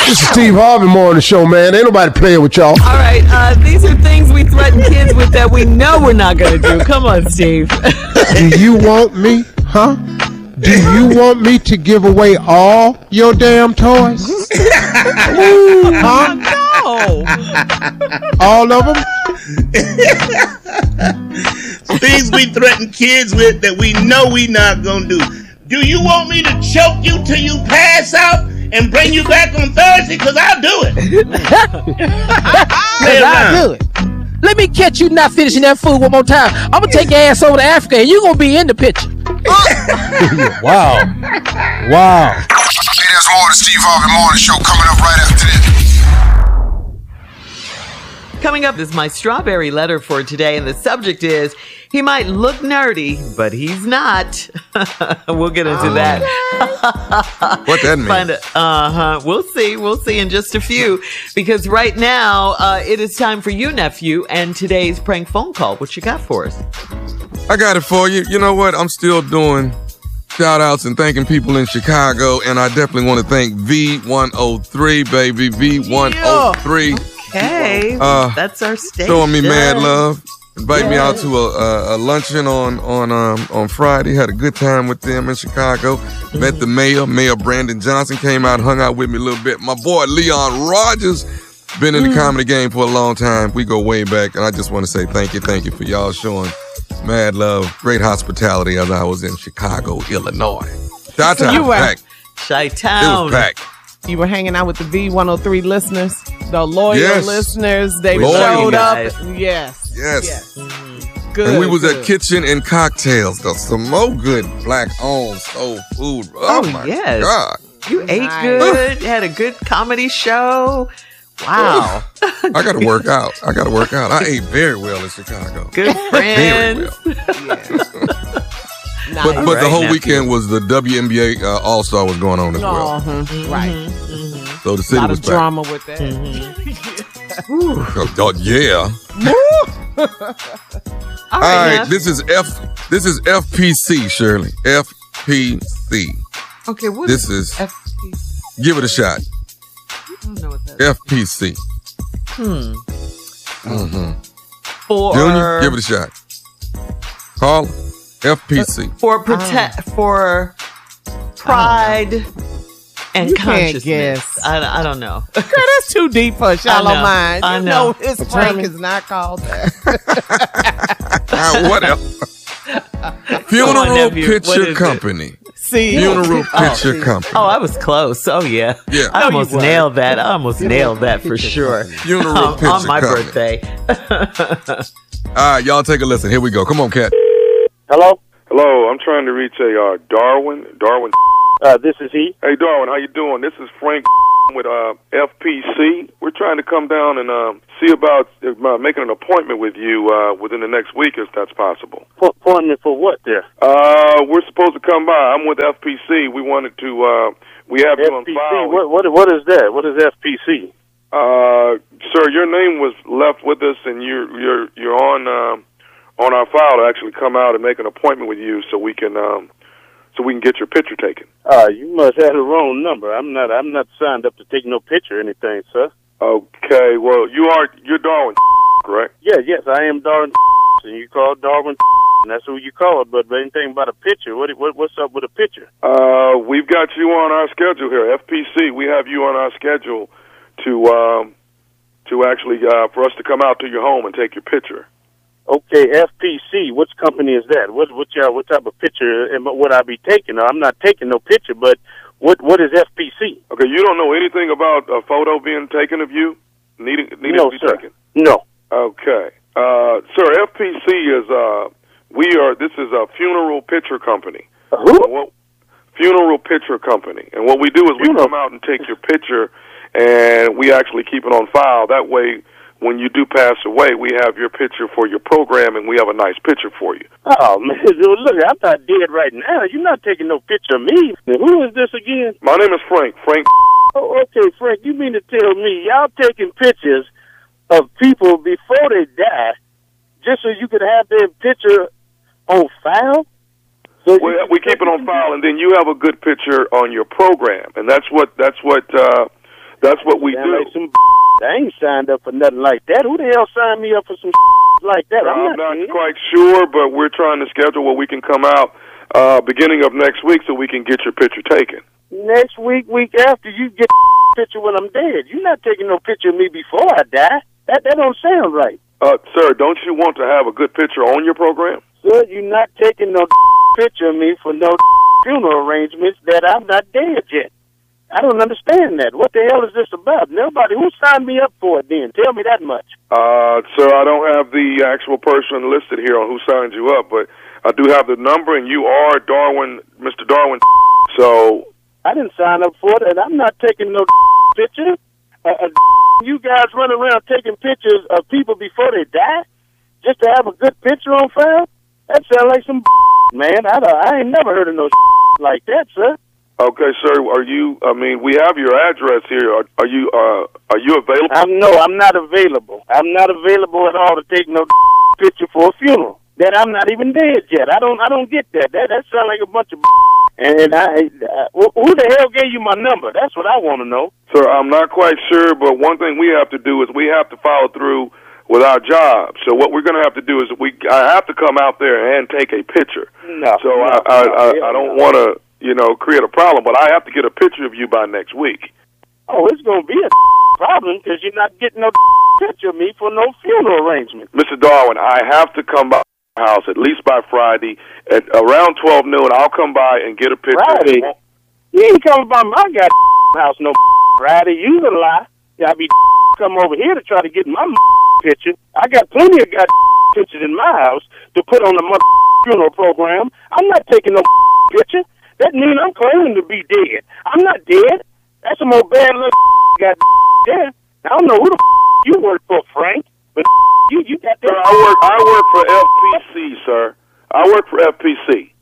This is Steve Harvey Morning Show, man. Ain't nobody playing with y'all. All right, these are things we threaten kids with that we know we're not going to do. Come on, Steve. Do you want me, huh? Do you want me to give away all your damn toys? Huh? No. All of them? Things we threaten kids with that we know we not gonna do. Do you want me to choke you till you pass out and bring you back on Thursday? Cause I'll do it. I'll do it. Let me catch you not finishing that food one more time. I'm gonna take your ass over to Africa and you're gonna be in the picture. Wow. Hey, there's more of the Steve Harvey Morning Show coming up right after this. Coming up is my strawberry letter for today, and the subject is, he might look nerdy, but he's not. We'll get into that. What that means? We'll see in just a few, because right now it is time for you, nephew, and today's prank phone call. What you got for us? I got it for you. You know what? I'm still doing shout outs and thanking people in Chicago, and I definitely want to thank V103, baby. V103. Hey, that's our station. Showing me mad love. Invite me out to a luncheon on Friday. Had a good time with them in Chicago. Met the Mayor Brandon Johnson, came out, hung out with me a little bit. My boy Leon Rogers, been in the comedy game for a long time. We go way back, and I just want to say thank you for y'all showing mad love, great hospitality as I was in Chicago, Illinois. Chi-town was packed. Chi-town. It was packed. You were hanging out with the V103 listeners, the loyal listeners. They Loyal showed guys. up. Yes. Good. And we was at Kitchen and Cocktails. Some more good black-owned soul food. Oh my God. You ate good. You had a good comedy show. Wow. I got to work out. I ate very well in Chicago. Good friends. Very well. But the whole weekend was the WNBA All-Star was going on as well. Right. So the city was back. A lot of drama with that. Yeah. All right, this is FPC, Shirley. FPC. Okay, what this is FPC? Give it a shot. I don't know what that FPC. For Junior, give it a shot. Call FPC. For pride and consciousness. I don't know. Girl, that's too deep for a shallow mind. I You know. his prank is not called that. What else? Funeral Picture Company. Funeral Picture Company. Oh, I was close. Oh, yeah. I almost nailed that. For sure. Funeral Picture on my Company. birthday. All right, y'all take a listen. Here we go. Come on, Cat. Hello? Hello, I'm trying to reach a Darwin. This is he. Hey, Darwin, how you doing? This is Frank with FPC. We're trying to come down and see about making an appointment with you within the next week, if that's possible. Appointment for what there? We're supposed to come by. I'm with FPC. We wanted to, we have you on FPC? file. What is that? What is FPC? Sir, your name was left with us, and you're on our file to actually come out and make an appointment with you so we can get your picture taken. You must have the wrong number. I'm not signed up to take no picture or anything, sir. Okay, well, you're Darwin, correct? Yes, I am Darwin, and you call Darwin, and that's who you call. But anything about a picture, what's up with a picture? We've got you on our schedule here, FPC. We have you on our schedule to actually for us to come out to your home and take your picture. Okay, FPC. Which company is that? What type of picture would I be taking? I'm not taking no picture, but what is FPC? Okay, you don't know anything about a photo being taken of you needing to be taken? No. Okay, sir. FPC is this is a funeral picture company. Who? Funeral picture company, and what we do is we come out and take your picture, and we actually keep it on file. That way, when you do pass away, we have your picture for your program, and we have a nice picture for you. Oh, man, look, I'm not dead right now. You're not taking no picture of me. Who is this again? My name is Frank. Oh, okay, Frank, you mean to tell me y'all taking pictures of people before they die just so you could have their picture on file? So we keep it on file, and then you have a good picture on your program, and that's what That's what we do. Like I ain't signed up for nothing like that. Who the hell signed me up for some like that? I'm not quite sure, but we're trying to schedule where we can come out beginning of next week so we can get your picture taken. Next week, week after, you get picture when I'm dead. You're not taking no picture of me before I die. That don't sound right. Sir, don't you want to have a good picture on your program? Sir, you're not taking no picture of me for no funeral arrangements that I'm not dead yet. I don't understand that. What the hell is this about? Nobody who signed me up for it then? Tell me that much. Sir, I don't have the actual person listed here on who signed you up, but I do have the number, and you are Darwin, Mr. Darwin. So I didn't sign up for it, and I'm not taking no picture. You guys run around taking pictures of people before they die just to have a good picture on file? That sounds like some man. I ain't never heard of no like that, sir. Okay, sir. We have your address here. Are you available? I'm not available. I'm not available at all to take no picture for a funeral that I'm not even dead yet. I don't get that. That sounds like a bunch of and who the hell gave you my number? That's what I want to know. Sir, I'm not quite sure, but one thing we have to do is we have to follow through with our job. So what we're going to have to do is I have to come out there and take a picture. No. So I don't want to, create a problem, but I have to get a picture of you by next week. Oh, it's going to be a problem because you're not getting no picture of me for no funeral arrangement. Mr. Darwin, I have to come by my house at least by Friday at around 12 noon. I'll come by and get a picture. Friday? You ain't coming by my house no Friday. You a lie. I'll be come over here to try to get my picture. I got plenty of pictures in my house to put on the funeral program. I'm not taking no picture. That means I'm claiming to be dead. I'm not dead. That's some old bad luck there. I don't know who the you work for, Frank, but you got that. Sir, I work for FPC, sir. I work for FPC.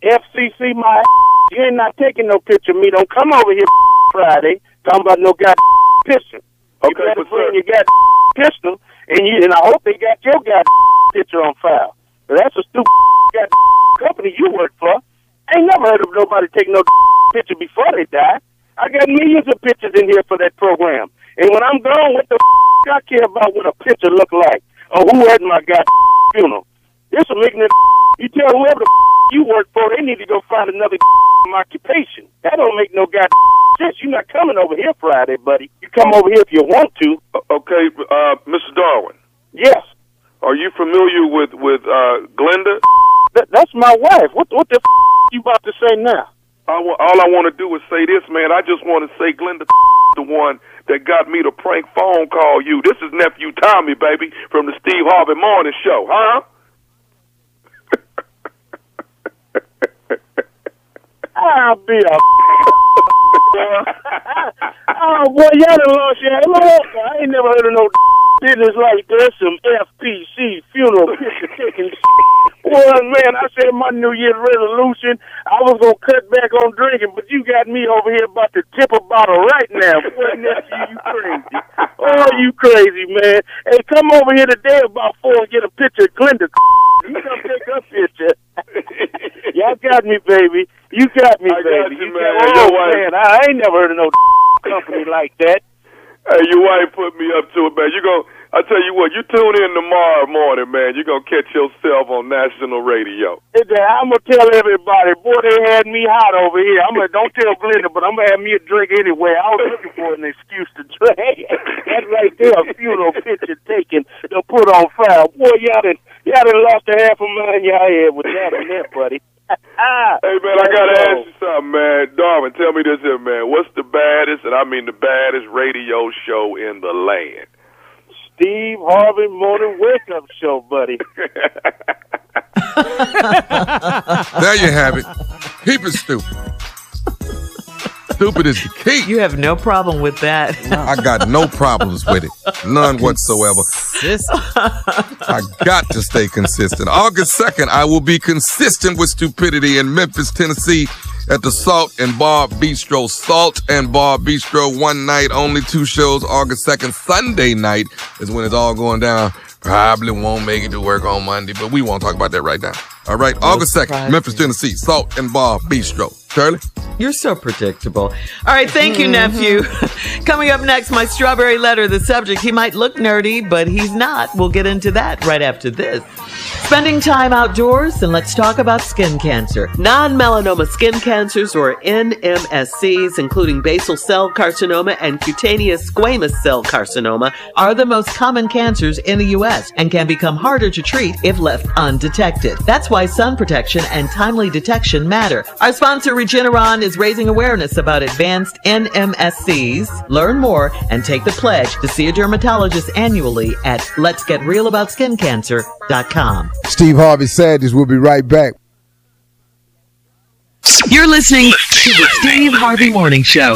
FCC, my you ain't not taking no picture of me. Don't come over here Friday talking about no picture. Okay, you better but bring sir, your pistol, and I hope they got your picture on file. But that's a stupid company you work for. I ain't never heard of nobody taking no picture before they die. I got millions of pictures in here for that program. And when I'm gone, what the I care about what a picture look like or who had my funeral. This will make you tell whoever the you work for, they need to go find another occupation. That don't make no sense. You're not coming over here Friday, buddy. You come over here if you want to. Okay, Mr. Darwin. Yes. Are you familiar with Glenda? That's my wife. What the you about to say now? All I want to do is say this, man. I just want to say Glenda the one that got me to prank phone call you. This is nephew Tommy, baby, from the Steve Harvey Morning Show, huh? I'll be a oh boy, y'all done lost your I ain't never heard of no business like this. Some FPC funeral picture taking. Well, man, I said my New Year's resolution I was gonna cut back on drinking, but you got me over here about to tip a bottle right now. Boy, nephew, you crazy? Oh, you crazy, man? Hey, come over here today about 4 and get a picture of Glenda. You come take a picture. Y'all got me, baby. You got me, baby. Got you, man. Oh, man, I ain't never heard of no company like that. Hey, your wife put me up to it, man. I tell you what, you tune in tomorrow morning, man. You're going to catch yourself on national radio. I'm going to tell everybody, boy, they had me hot over here. Don't tell Glenda, but I'm going to have me a drink anyway. I was looking for an excuse to drink. That's right there, a funeral picture taken to put on file. Boy, y'all done lost a half a mind y'all had with that and that, buddy. Hey, man, I got to ask you something, man. Darwin, tell me this here, man. What's the baddest, and I mean the baddest radio show in the land? Steve Harvey Morning Wake Up Show, buddy. There you have it. Keep it stupid. Stupid is the key. You have no problem with that. I got no problems with it. None whatsoever. I got to stay consistent. August 2nd, I will be consistent with stupidity in Memphis, Tennessee at the Salt and Bar Bistro. Salt and Bar Bistro, one night, only 2 shows. August 2nd, Sunday night is when it's all going down. Probably won't make it to work on Monday, but we won't talk about that right now. All right, August 2nd, Memphis, Tennessee, Salt and Bar Bistro. Shirley? You're so predictable. All right, thank you, nephew. Coming up next, my strawberry letter. The subject, he might look nerdy, but he's not. We'll get into that right after this. Spending time outdoors, and let's talk about skin cancer. Non-melanoma skin cancers, or NMSCs, including basal cell carcinoma and cutaneous squamous cell carcinoma, are the most common cancers in the U.S. and can become harder to treat if left undetected. That's why sun protection and timely detection matter. Our sponsor, Regeneron, is raising awareness about advanced NMSCs. Learn more and take the pledge to see a dermatologist annually at letsgetrealaboutSkinCancer.com. Steve Harvey said this. We'll be right back. You're listening to the Steve Harvey Morning Show.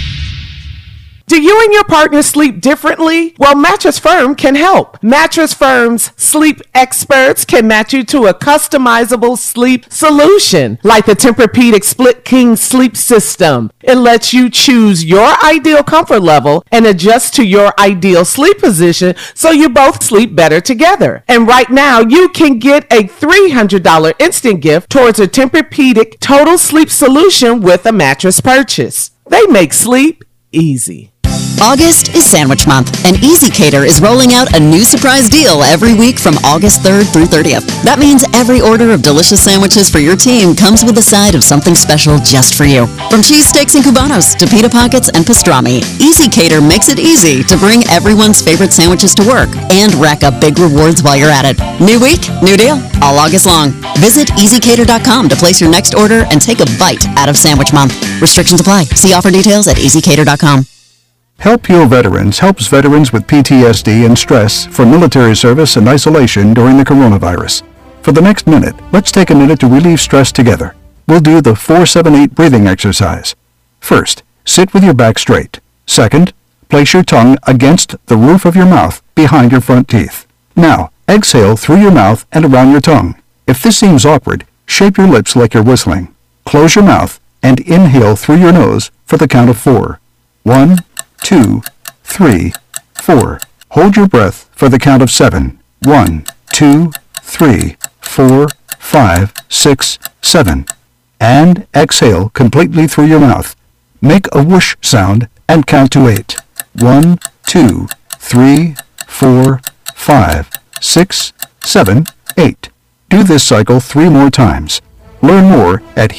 Do you and your partner sleep differently? Well, Mattress Firm can help. Mattress Firm's sleep experts can match you to a customizable sleep solution, like the Tempur-Pedic Split King Sleep System. It lets you choose your ideal comfort level and adjust to your ideal sleep position so you both sleep better together. And right now, you can get a $300 instant gift towards a Tempur-Pedic Total Sleep Solution with a mattress purchase. They make sleep easy. August is Sandwich Month, and Easy Cater is rolling out a new surprise deal every week from August 3rd through 30th. That means every order of delicious sandwiches for your team comes with a side of something special just for you. From cheesesteaks and cubanos to pita pockets and pastrami, Easy Cater makes it easy to bring everyone's favorite sandwiches to work and rack up big rewards while you're at it. New week, new deal, all August long. Visit EasyCater.com to place your next order and take a bite out of Sandwich Month. Restrictions apply. See offer details at EasyCater.com. Help Heal Veterans helps veterans with PTSD and stress from military service and isolation during the coronavirus. For the next minute, let's take a minute to relieve stress together. We'll do the 4-7-8 breathing exercise. First, sit with your back straight. Second, place your tongue against the roof of your mouth behind your front teeth. Now, exhale through your mouth and around your tongue. If this seems awkward, shape your lips like you're whistling. Close your mouth and inhale through your nose for the count of 4. 1, 2, 3, 4. Hold your breath for the count of 7. 1, 2, 3, 4, 5, 6, 7. And exhale completely through your mouth. Make a whoosh sound and count to 8. 1, 2, 3, 4, 5, 6, 7, 8. Do this cycle 3 more times. Learn more at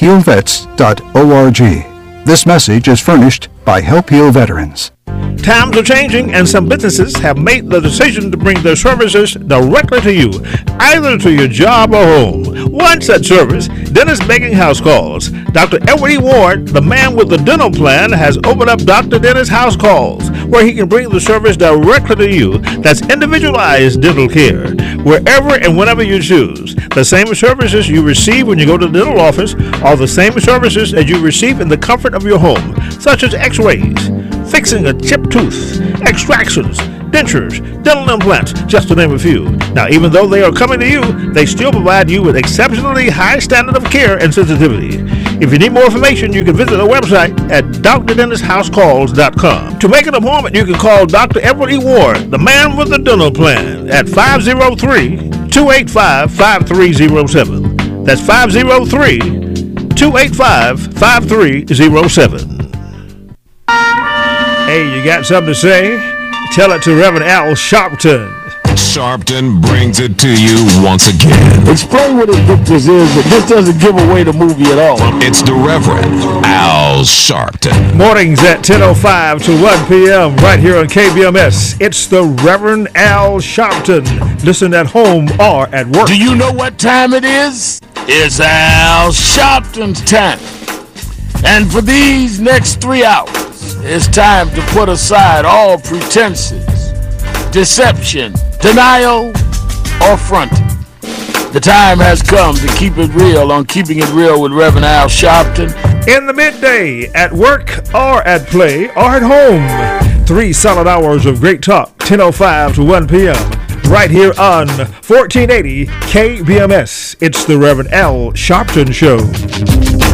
healvets.org. This message is furnished by Help Heal Veterans. Times are changing, and some businesses have made the decision to bring their services directly to you, either to your job or home. One such service, Dentist Making House Calls. Dr. Edward E. Ward, the man with the dental plan, has opened up Dr. Dentist House Calls, where he can bring the service directly to you. That's individualized dental care, wherever and whenever you choose. The same services you receive when you go to the dental office are the same services as you receive in the comfort of your home, such as x-rays, fixing a chipped tooth, extractions, dentures, dental implants, just to name a few. Now, even though they are coming to you, they still provide you with exceptionally high standard of care and sensitivity. If you need more information, you can visit our website at DrDentistHouseCalls.com. To make an appointment, you can call Dr. Edward E. Ward, the man with the dental plan, at 503-285-5307. That's 503-285-5307. Hey, you got something to say? Tell it to Reverend Al Sharpton. Sharpton brings it to you once again. Explain what this is, but this doesn't give away the movie at all. It's the Reverend Al Sharpton. Mornings at 10:05 to 1 p.m. right here on KBMS. It's the Reverend Al Sharpton. Listen at home or at work. Do you know what time it is? It's Al Sharpton's time. And for these next 3 hours, it's time to put aside all pretenses, deception, denial, or fronting. The time has come to keep it real on Keeping It Real with Reverend Al Sharpton. In the midday, at work or at play or at home. 3 solid hours of great talk, 10:05 to 1 p.m. right here on 1480 KBMS. It's the Reverend Al Sharpton Show.